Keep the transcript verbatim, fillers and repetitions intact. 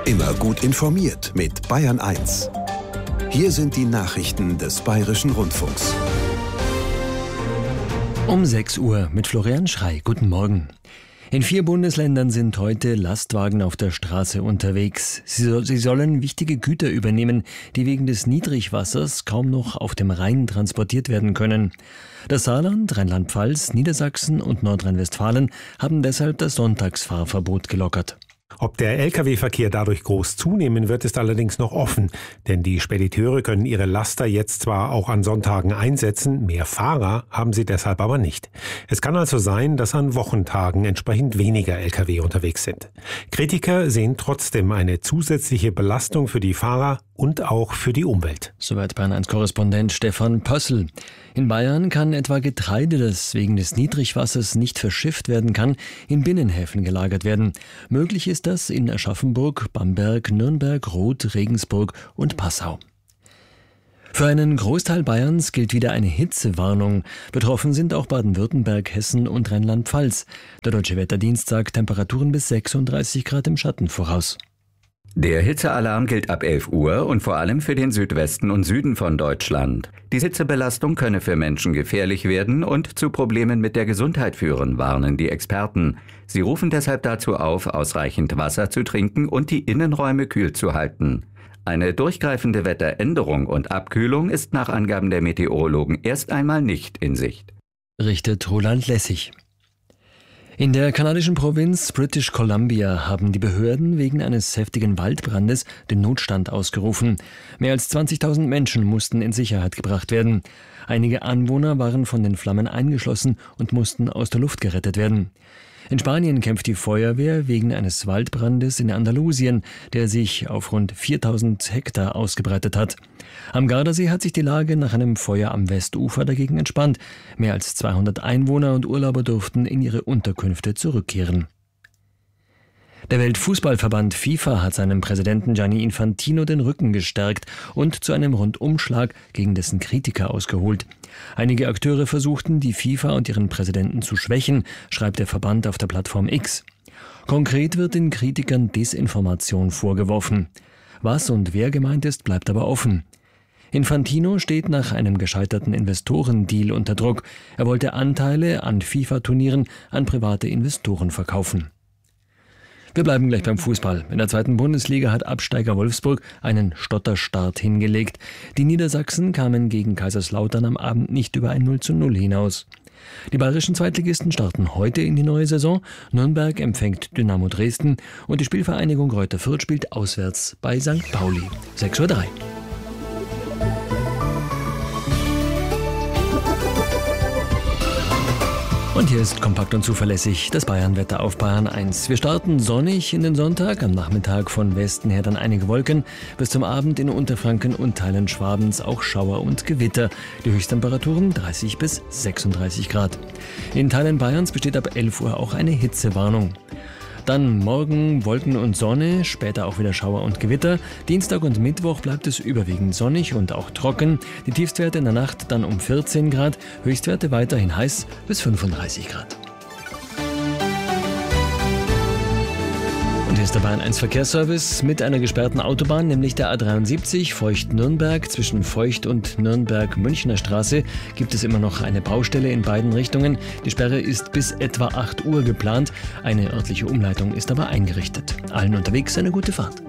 Immer gut informiert mit Bayern eins. Hier sind die Nachrichten des Bayerischen Rundfunks. Um sechs Uhr mit Florian Schrey. Guten Morgen. In vier Bundesländern sind heute Lastwagen auf der Straße unterwegs. Sie, so, sie sollen wichtige Güter übernehmen, die wegen des Niedrigwassers kaum noch auf dem Rhein transportiert werden können. Das Saarland, Rheinland-Pfalz, Niedersachsen und Nordrhein-Westfalen haben deshalb das Sonntagsfahrverbot gelockert. Ob der L K W-Verkehr dadurch groß zunehmen wird, ist allerdings noch offen. Denn die Spediteure können ihre Laster jetzt zwar auch an Sonntagen einsetzen, mehr Fahrer haben sie deshalb aber nicht. Es kann also sein, dass an Wochentagen entsprechend weniger L K W unterwegs sind. Kritiker sehen trotzdem eine zusätzliche Belastung für die Fahrer und auch für die Umwelt. Soweit Bayern eins Korrespondent Stefan Pössl. In Bayern kann etwa Getreide, das wegen des Niedrigwassers nicht verschifft werden kann, in Binnenhäfen gelagert werden. Möglich ist das in Aschaffenburg, Bamberg, Nürnberg, Roth, Regensburg und Passau. Für einen Großteil Bayerns gilt wieder eine Hitzewarnung. Betroffen sind auch Baden-Württemberg, Hessen und Rheinland-Pfalz. Der Deutsche Wetterdienst sagt Temperaturen bis sechsunddreißig Grad im Schatten voraus. Der Hitzealarm gilt ab elf Uhr und vor allem für den Südwesten und Süden von Deutschland. Die Hitzebelastung könne für Menschen gefährlich werden und zu Problemen mit der Gesundheit führen, warnen die Experten. Sie rufen deshalb dazu auf, ausreichend Wasser zu trinken und die Innenräume kühl zu halten. Eine durchgreifende Wetteränderung und Abkühlung ist nach Angaben der Meteorologen erst einmal nicht in Sicht. Richtet Roland Lessig. In der kanadischen Provinz British Columbia haben die Behörden wegen eines heftigen Waldbrandes den Notstand ausgerufen. Mehr als zwanzigtausend Menschen mussten in Sicherheit gebracht werden. Einige Anwohner waren von den Flammen eingeschlossen und mussten aus der Luft gerettet werden. In Spanien kämpft die Feuerwehr wegen eines Waldbrandes in Andalusien, der sich auf rund viertausend Hektar ausgebreitet hat. Am Gardasee hat sich die Lage nach einem Feuer am Westufer dagegen entspannt. Mehr als zweihundert Einwohner und Urlauber durften in ihre Unterkünfte zurückkehren. Der Weltfußballverband FIFA hat seinem Präsidenten Gianni Infantino den Rücken gestärkt und zu einem Rundumschlag gegen dessen Kritiker ausgeholt. Einige Akteure versuchten, die FIFA und ihren Präsidenten zu schwächen, schreibt der Verband auf der Plattform X. Konkret wird den Kritikern Desinformation vorgeworfen. Was und wer gemeint ist, bleibt aber offen. Infantino steht nach einem gescheiterten Investorendeal unter Druck. Er wollte Anteile an FIFA-Turnieren an private Investoren verkaufen. Wir bleiben gleich beim Fußball. In der zweiten Bundesliga hat Absteiger Wolfsburg einen Stotterstart hingelegt. Die Niedersachsen kamen gegen Kaiserslautern am Abend nicht über ein null zu null hinaus. Die bayerischen Zweitligisten starten heute in die neue Saison. Nürnberg empfängt Dynamo Dresden und die Spielvereinigung Greuther Fürth spielt auswärts bei Sankt Pauli. sechs Uhr drei. Und hier ist kompakt und zuverlässig das Bayernwetter auf Bayern eins. Wir starten sonnig in den Sonntag, am Nachmittag von Westen her dann einige Wolken, bis zum Abend in Unterfranken und Teilen Schwabens auch Schauer und Gewitter. Die Höchsttemperaturen dreißig bis sechsunddreißig Grad. In Teilen Bayerns besteht ab elf Uhr auch eine Hitzewarnung. Dann morgen Wolken und Sonne, später auch wieder Schauer und Gewitter. Dienstag und Mittwoch bleibt es überwiegend sonnig und auch trocken. Die Tiefstwerte in der Nacht dann um vierzehn Grad, Höchstwerte weiterhin heiß bis fünfunddreißig Grad. Und hier ist der Bayern eins Verkehrsservice mit einer gesperrten Autobahn, nämlich der A dreiundsiebzig Feucht-Nürnberg. Zwischen Feucht und Nürnberg-Münchner Straße gibt es immer noch eine Baustelle in beiden Richtungen. Die Sperre ist bis etwa acht Uhr geplant. Eine örtliche Umleitung ist aber eingerichtet. Allen unterwegs eine gute Fahrt.